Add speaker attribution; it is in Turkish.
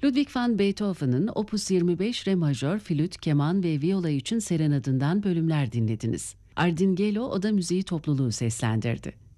Speaker 1: Ludwig van Beethoven'ın Opus 25 Re majör, flüt, keman ve viola için serenadından bölümler dinlediniz. Ardingelo Oda Müziği topluluğu seslendirdi.